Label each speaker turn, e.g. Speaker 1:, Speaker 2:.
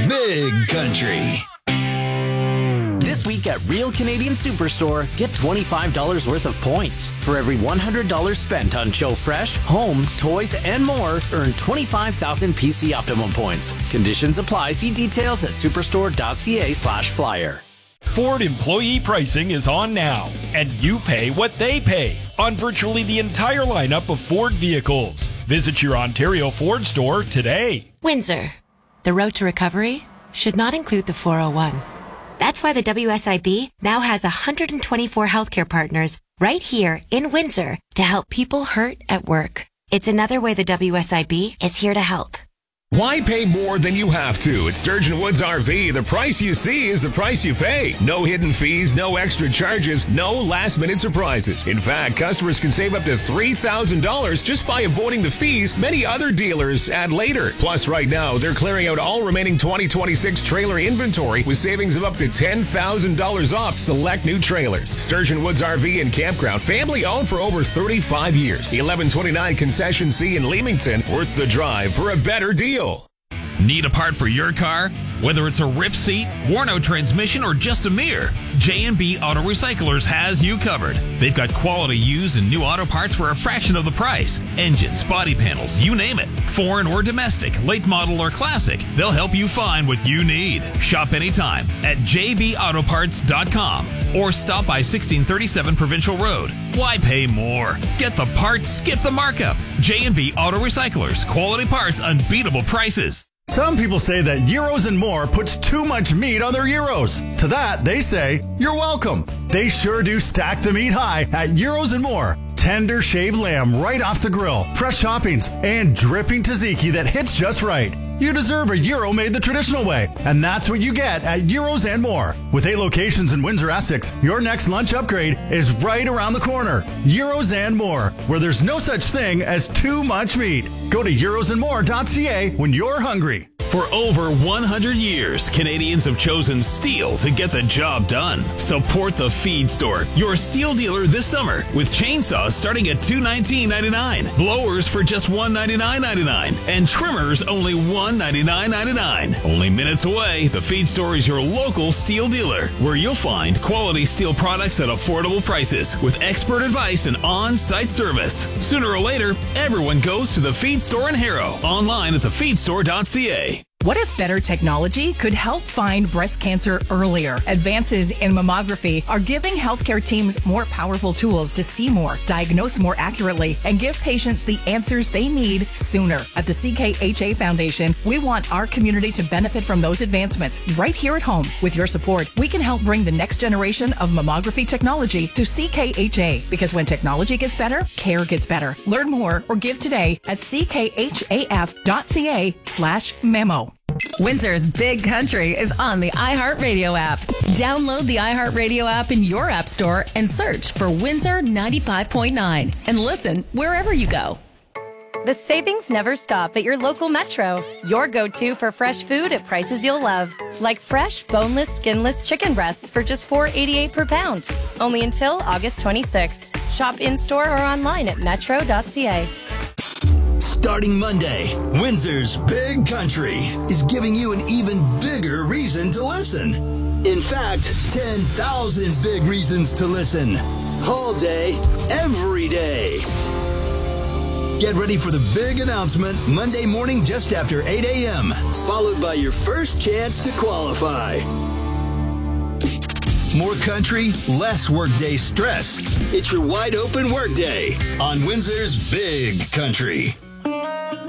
Speaker 1: Big Country.
Speaker 2: This week at Real Canadian Superstore, get $25 worth of points. For every $100 spent on Joe Fresh, home, toys, and more, earn 25,000 PC Optimum points. Conditions apply. See details at superstore.ca/flyer.
Speaker 3: Ford employee pricing is on now, and you pay what they pay on virtually the entire lineup of Ford vehicles. Visit your Ontario Ford store today.
Speaker 4: Windsor. The road to recovery should not include the 401. That's why the WSIB now has 124 healthcare partners right here in Windsor to help people hurt at work. It's another way the WSIB is here to help.
Speaker 5: Why pay more than you have to? At Sturgeon Woods RV, the price you see is the price you pay. No hidden fees, no extra charges, no last-minute surprises. In fact, customers can save up to $3,000 just by avoiding the fees many other dealers add later. Plus, right now, they're clearing out all remaining 2026 trailer inventory with savings of up to $10,000 off select new trailers. Sturgeon Woods RV and Campground, family-owned for over 35 years. 1129 Concession C in Leamington, worth the drive for a better deal.
Speaker 6: Need a part for your car? Whether it's a rip seat, worn out transmission, or just a mirror, J&B Auto Recyclers has you covered. They've got quality used and new auto parts for a fraction of the price. Engines, body panels, you name it. Foreign or domestic, late model or classic, they'll help you find what you need. Shop anytime at jbautoparts.com or stop by 1637 Provincial Road. Why pay more? Get the parts, skip the markup. J&B Auto Recyclers, quality parts, unbeatable prices.
Speaker 7: Some people say that Euros and More puts too much meat on their Euros. To that, they say, you're welcome. They sure do stack the meat high at Euros and More. Tender shaved lamb right off the grill, fresh toppings, and dripping tzatziki that hits just right. You deserve a Euro made the traditional way, and that's what you get at Euros and More. With 8 locations in Windsor, Essex, your next lunch upgrade is right around the corner. Euros and More, where there's no such thing as too much meat. Go to eurosandmore.ca when you're hungry.
Speaker 6: For over 100 years, Canadians have chosen steel to get the job done. Support the Feed Store, your steel dealer this summer, with chainsaws starting at $219.99, blowers for just $199.99, and trimmers only $199.99. Only minutes away, the Feed Store is your local steel dealer, where you'll find quality steel products at affordable prices with expert advice and on-site service. Sooner or later, everyone goes to the Feed Store in Harrow, online at thefeedstore.ca.
Speaker 8: What if better technology could help find breast cancer earlier? Advances in mammography are giving healthcare teams more powerful tools to see more, diagnose more accurately, and give patients the answers they need sooner. At the CKHA Foundation, we want our community to benefit from those advancements right here at home. With your support, we can help bring the next generation of mammography technology to CKHA, because when technology gets better, care gets better. Learn more or give today at ckhaf.ca/memo.
Speaker 9: Windsor's Big Country is on the iHeartRadio app. Download the iHeartRadio app in your app store and search for Windsor 95.9 and listen wherever you go.
Speaker 10: The savings never stop at your local Metro. Your go-to for fresh food at prices you'll love. Like fresh, boneless, skinless chicken breasts for just $4.88 per pound. Only until August 26th. Shop in-store or online at metro.ca.
Speaker 1: Starting Monday, Windsor's Big Country is giving you an even bigger reason to listen. In fact, 10,000 big reasons to listen. All day, every day. Get ready for the big announcement Monday morning just after 8 a.m., followed by your first chance to qualify. More country, less workday stress. It's your wide open workday on Windsor's Big Country.